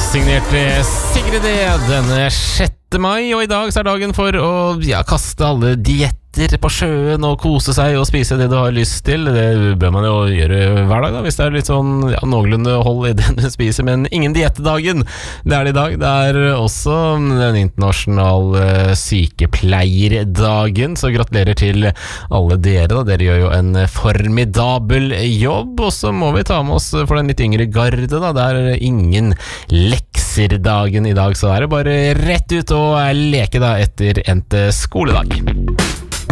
signert Sigrid D denne 6. mai, og i dag så dagen for å kaste alle dietter på sjøen og kose seg og spise det du har lyst til. Det bør man jo gjøre hver dag da, hvis det litt sånn noenlunde hold i det du spiser, men ingen diettdagen. Det det i dag. Det også den internasjonale sykepleierdagen, så gratulerer til alle dere da. Dere gjør jo en formidabel jobb, og så må vi ta med oss for den litt yngre garde da. Det ingen lekser-dagen i dag, så det bare rett ut og leke da etter endt skoledag.